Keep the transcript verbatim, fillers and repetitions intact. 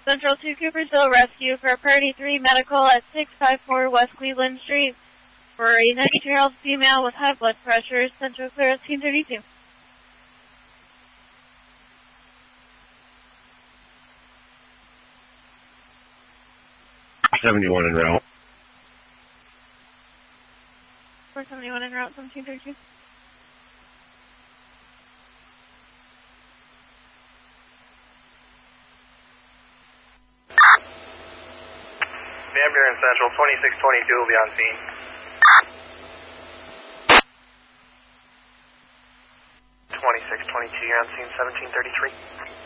Central to Coopersville Rescue for Priority three Medical at six five four West Cleveland Street for a ninety-two-year-old female with high blood pressure. Central clear at scene thirty-two. seventy-one en route. four seventy-one en route, seventeen thirty-two. Van Buren Central, twenty-six twenty-two will be on scene. twenty-six twenty-two, you're on scene, seventeen thirty-three.